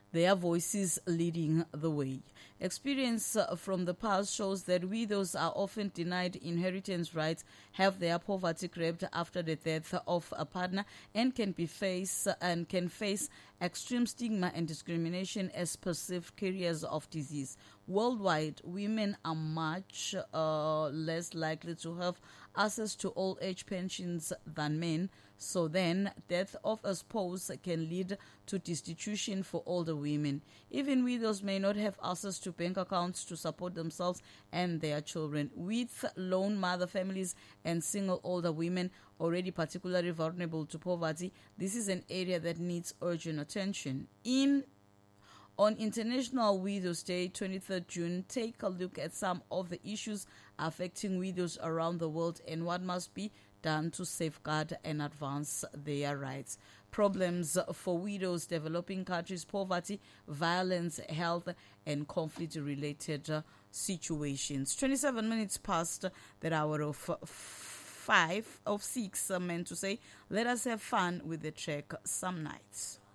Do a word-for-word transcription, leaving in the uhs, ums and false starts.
their voices leading the way. Experience uh, from the past shows that widows are often denied inheritance rights, have their poverty grabbed after the death of a partner, and can be face and can face extreme stigma and discrimination as perceived carriers of disease. Worldwide, women are much uh, less likely to have access to old age pensions than men. So then, death of a spouse can lead to destitution for older women. Even widows may not have access to bank accounts to support themselves and their children. With lone mother families and single older women already particularly vulnerable to poverty, this is an area that needs urgent attention. In On International Widows Day, twenty-third of June, take a look at some of the issues affecting widows around the world and what must be done to safeguard and advance their rights. Problems for widows, developing countries, poverty, violence, health, and conflict-related uh, situations. twenty-seven minutes past the hour of uh, five, of six, uh, meant to say. Let us have fun with the track Some Nights.